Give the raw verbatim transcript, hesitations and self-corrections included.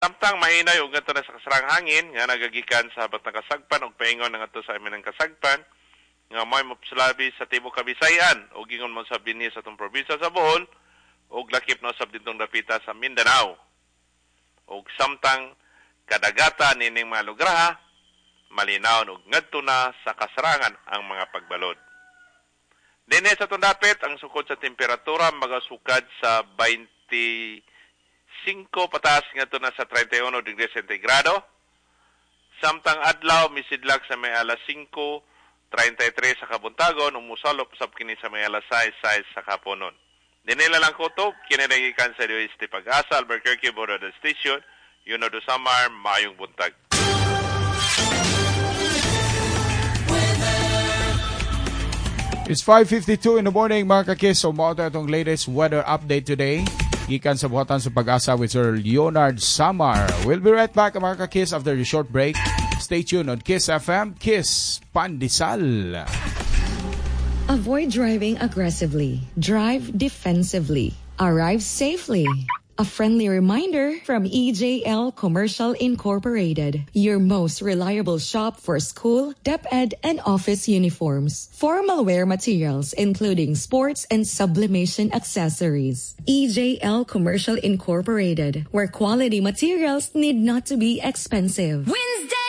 Samtang mahinay og ngadto na sa kasarang hangin nga nagagikan sa habat ng kasagpan ug paingon na ngadto sa amin ng kasagpan nga may mapsulabi sa tibuok Kabisayan ug gingon mo sa binhi sa atong probinsya sa Bohol ug lakip na usab dintong dapita sa Mindanao. Ug samtang kadagata nining mga lugar malinaw ug ngadto na sa kasarangan ang mga pagbalod. Dinhi sa atong dapit ang sukod sa temperatura magasukad sa twenty-five pataas ngadto na sa thirty-one degrees centigrado. Samtang adlaw misidlag sa may alas five thirty-three sa kabuntagon ug mosalop usab kini sa may alas six sa kaponon. Dinhi lang kutob kini nagikan sa D O S T Pag-asa Albuquerque Border Station, Yuno do Samar, maayong buntag. It's five fifty-two in the morning, mga kakis. So, mao itong latest weather update today. Gikan sa buhatan sa Pag-asa with Sir Leonard Samar. We'll be right back, mga kakis, after the short break. Stay tuned on Kiss F M. Kiss Pandesal. Avoid driving aggressively. Drive defensively. Arrive safely. A friendly reminder from E J L Commercial Incorporated, your most reliable shop for school, DepEd, and office uniforms. Formal wear materials, including sports and sublimation accessories. E J L Commercial Incorporated, where quality materials need not to be expensive. Wednesday!